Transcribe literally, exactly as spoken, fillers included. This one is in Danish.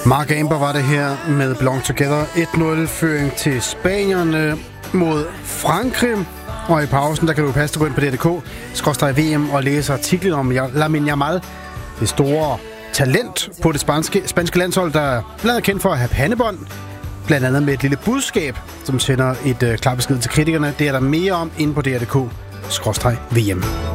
Mark Amber var det her med Belong Together. et nul-føring til spanierne mod Frankrig. Og i pausen, der kan du passe dig ind på D R punktum d k skråstreg V M og læse artiklen om Lamine Yamal, det store talent på det spanske, spanske landshold, der blandt andet kendt for at have pandebånd, blandt andet med et lille budskab, som sender et øh, klart besked til kritikerne. Det er der mere om inde på D R punktum d k skråstreg V M.